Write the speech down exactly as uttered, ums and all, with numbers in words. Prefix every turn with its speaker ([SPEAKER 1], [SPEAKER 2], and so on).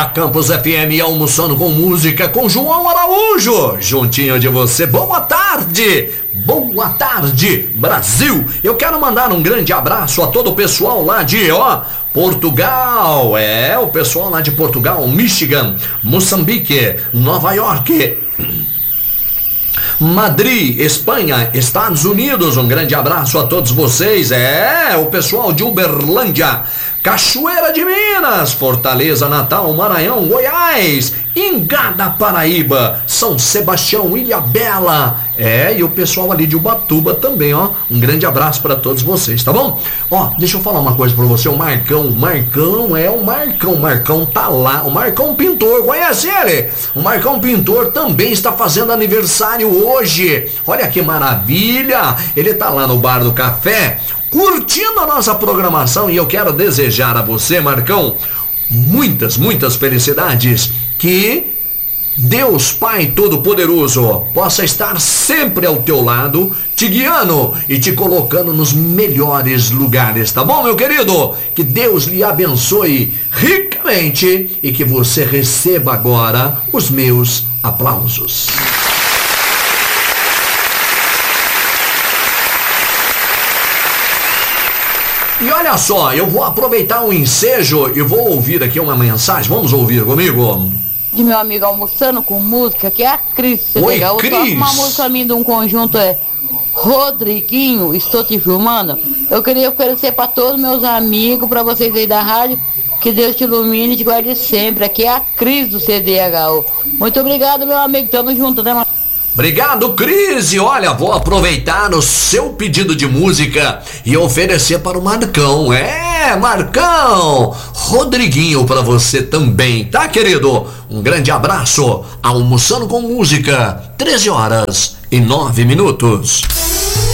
[SPEAKER 1] a Campus F M almoçando com música com João Araújo, juntinho de você. Boa tarde, boa tarde, Brasil. Eu quero mandar um grande abraço a todo o pessoal lá de, ó, Portugal, é, o pessoal lá de Portugal, Michigan, Moçambique, Nova York, Madrid, Espanha, Estados Unidos. Um grande abraço a todos vocês. É, o pessoal de Uberlândia, Cachoeira de Minas, Fortaleza, Natal, Maranhão, Goiás, Ingada, Paraíba, São Sebastião, Ilhabela. É, e o pessoal ali de Ubatuba também, ó. Um grande abraço para todos vocês, tá bom? Ó, deixa eu falar uma coisa para você. O Marcão, o Marcão é o Marcão. O Marcão tá lá. O Marcão Pintor, conhece ele? O Marcão Pintor também está fazendo aniversário hoje. Olha que maravilha. Ele tá lá no Bar do Café, curtindo a nossa programação, e eu quero desejar a você, Marcão, muitas, muitas felicidades. Que Deus Pai Todo-Poderoso possa estar sempre ao teu lado, te guiando e te colocando nos melhores lugares, tá bom, meu querido? Que Deus lhe abençoe ricamente e que você receba agora os meus aplausos. E olha só, eu vou aproveitar o ensejo e vou ouvir aqui uma mensagem. Vamos ouvir comigo?
[SPEAKER 2] De meu amigo almoçando com música, que é a Cris.
[SPEAKER 1] Oi, Cris.
[SPEAKER 2] Uma música minha de um conjunto é Rodriguinho, estou te filmando. Eu queria oferecer para todos meus amigos, para vocês aí da rádio, que Deus te ilumine e te guarde sempre. Aqui é a Cris do C D H U. Muito obrigado, meu amigo, tamo junto, né, mano?
[SPEAKER 1] Obrigado, Cris. E olha, vou aproveitar o seu pedido de música e oferecer para o Marcão. É, Marcão, Rodriguinho para você também, tá, querido? Um grande abraço. Almoçando com música, treze horas e nove minutos.